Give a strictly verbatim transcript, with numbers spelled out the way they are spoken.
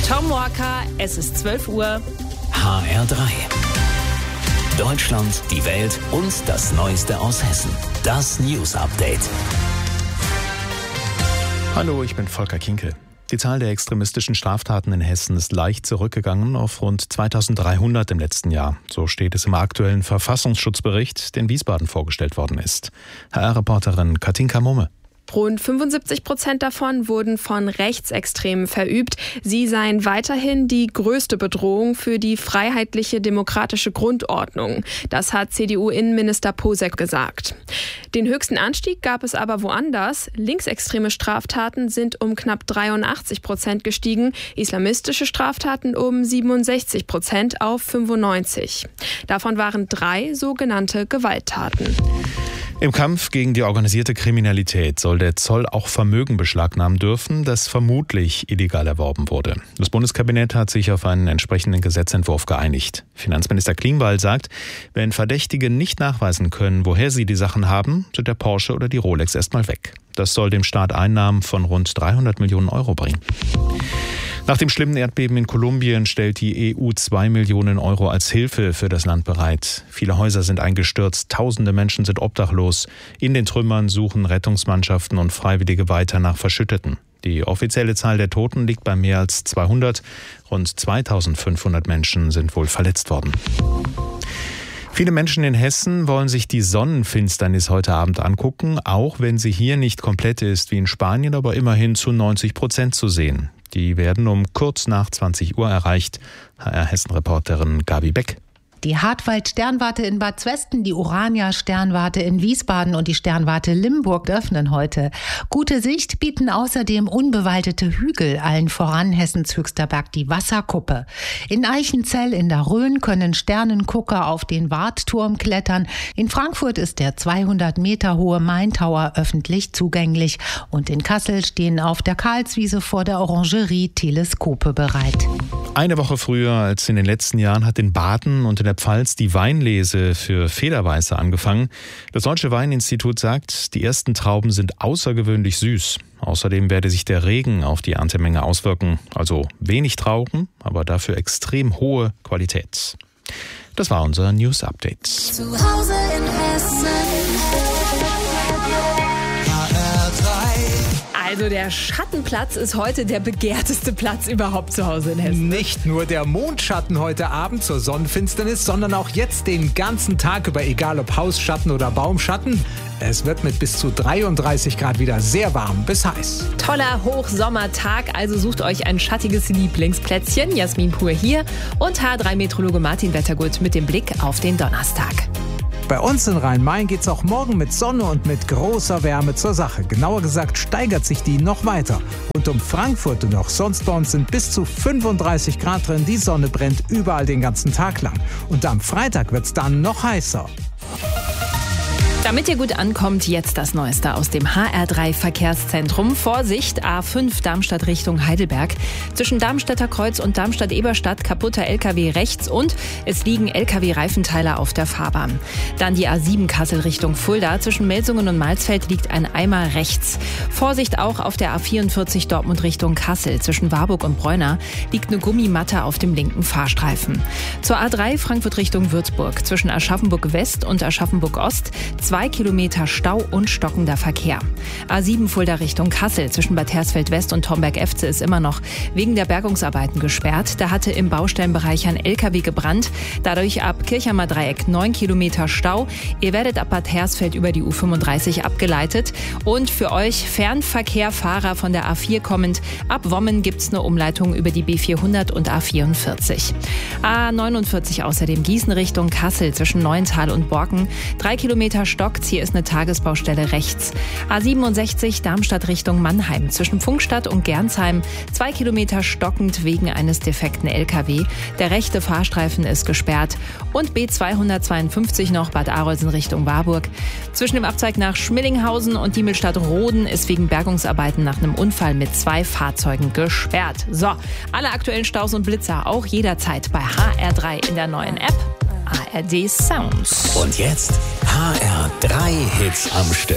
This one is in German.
Tom Walker, es ist zwölf Uhr. H R drei. Deutschland, die Welt und das Neueste aus Hessen. Das News Update. Hallo, ich bin Volker Kinkel. Die Zahl der extremistischen Straftaten in Hessen ist leicht zurückgegangen auf rund zweitausenddreihundert im letzten Jahr. So steht es im aktuellen Verfassungsschutzbericht, der in Wiesbaden vorgestellt worden ist. H R-Reporterin Katinka Mumme. Rund fünfundsiebzig Prozent davon wurden von Rechtsextremen verübt. Sie seien weiterhin die größte Bedrohung für die freiheitliche demokratische Grundordnung. Das hat C D U-Innenminister Posek gesagt. Den höchsten Anstieg gab es aber woanders. Linksextreme Straftaten sind um knapp dreiundachtzig Prozent gestiegen, islamistische Straftaten um siebenundsechzig Prozent auf fünfundneunzig. Davon waren drei sogenannte Gewalttaten. Im Kampf gegen die organisierte Kriminalität soll der Zoll auch Vermögen beschlagnahmen dürfen, das vermutlich illegal erworben wurde. Das Bundeskabinett hat sich auf einen entsprechenden Gesetzentwurf geeinigt. Finanzminister Klingbeil sagt, wenn Verdächtige nicht nachweisen können, woher sie die Sachen haben, sind der Porsche oder die Rolex erstmal weg. Das soll dem Staat Einnahmen von rund dreihundert Millionen Euro bringen. Nach dem schlimmen Erdbeben in Kolumbien stellt die E U zwei Millionen Euro als Hilfe für das Land bereit. Viele Häuser sind eingestürzt, tausende Menschen sind obdachlos. In den Trümmern suchen Rettungsmannschaften und Freiwillige weiter nach Verschütteten. Die offizielle Zahl der Toten liegt bei mehr als zweihundert. Rund zweitausendfünfhundert Menschen sind wohl verletzt worden. Viele Menschen in Hessen wollen sich die Sonnenfinsternis heute Abend angucken, auch wenn sie hier nicht komplett ist wie in Spanien, aber immerhin zu neunzig Prozent zu sehen. Die werden um kurz nach zwanzig Uhr erreicht. H R-Hessen-Reporterin Gabi Beck. Die Hartwald-Sternwarte in Bad Zwesten, die Urania-Sternwarte in Wiesbaden und die Sternwarte Limburg öffnen heute. Gute Sicht bieten außerdem unbewaldete Hügel, allen voran Hessens höchster Berg, die Wasserkuppe. In Eichenzell in der Rhön können Sternengucker auf den Wartturm klettern. In Frankfurt ist der zweihundert Meter hohe Main Tower öffentlich zugänglich. Und in Kassel stehen auf der Karlswiese vor der Orangerie Teleskope bereit. Eine Woche früher als in den letzten Jahren hat in Baden und in der Pfalz die Weinlese für Federweiße angefangen. Das Deutsche Weininstitut sagt, die ersten Trauben sind außergewöhnlich süß. Außerdem werde sich der Regen auf die Erntemenge auswirken. Also wenig Trauben, aber dafür extrem hohe Qualität. Das war unser News Update. Zu Hause in Hessen. Also der Schattenplatz ist heute der begehrteste Platz überhaupt zu Hause in Hessen. Nicht nur der Mondschatten heute Abend zur Sonnenfinsternis, sondern auch jetzt den ganzen Tag über, egal ob Hausschatten oder Baumschatten. Es wird mit bis zu dreiunddreißig Grad wieder sehr warm bis heiß. Toller Hochsommertag, also sucht euch ein schattiges Lieblingsplätzchen. Jasmin Pur hier und H drei Meteorologe Martin Wettergut mit dem Blick auf den Donnerstag. Bei uns in Rhein-Main geht's auch morgen mit Sonne und mit großer Wärme zur Sache. Genauer gesagt steigert sich die noch weiter. Und um Frankfurt und auch sonst bei uns sind bis zu fünfunddreißig Grad drin. Die Sonne brennt überall den ganzen Tag lang. Und am Freitag wird's dann noch heißer. Damit ihr gut ankommt, jetzt das Neueste aus dem H R drei Verkehrszentrum. Vorsicht, A fünf Darmstadt Richtung Heidelberg. Zwischen Darmstädter Kreuz und Darmstadt-Eberstadt kaputter L K W rechts und es liegen L K W-Reifenteile auf der Fahrbahn. Dann die A sieben Kassel Richtung Fulda. Zwischen Melsungen und Malsfeld liegt ein Eimer rechts. Vorsicht auch auf der A vierundvierzig Dortmund Richtung Kassel. Zwischen Warburg und Bräuna liegt eine Gummimatte auf dem linken Fahrstreifen. Zur A drei Frankfurt Richtung Würzburg. Zwischen Aschaffenburg West und Aschaffenburg Ost zwei Kilometer Stau und stockender Verkehr. A sieben Fulda Richtung Kassel zwischen Bad Hersfeld West und Homberg-Efze ist immer noch wegen der Bergungsarbeiten gesperrt. Da hatte im Baustellenbereich ein L K W gebrannt. Dadurch ab Kirchheimer Dreieck neun Kilometer Stau. Ihr werdet ab Bad Hersfeld über die U fünfunddreißig abgeleitet. Und für euch Fernverkehrfahrer von der A vier kommend, ab Wommen gibt's eine Umleitung über die B vierhundert und A vierundvierzig. A neunundvierzig außerdem Gießen Richtung Kassel zwischen Neuental und Borken. Drei Kilometer Stock. Hier ist eine Tagesbaustelle rechts. A siebenundsechzig Darmstadt Richtung Mannheim. Zwischen Funkstadt und Gernsheim. Zwei Kilometer stockend wegen eines defekten L K W. Der rechte Fahrstreifen ist gesperrt. Und B zweihundertzweiundfünfzig noch Bad Arolsen Richtung Warburg. Zwischen dem Abzweig nach Schmillinghausen und Diemelstadt-Roden ist wegen Bergungsarbeiten nach einem Unfall mit zwei Fahrzeugen gesperrt. So, alle aktuellen Staus und Blitzer auch jederzeit bei H R drei in der neuen App. A R D Sounds. Und jetzt H R drei Hits am Stück.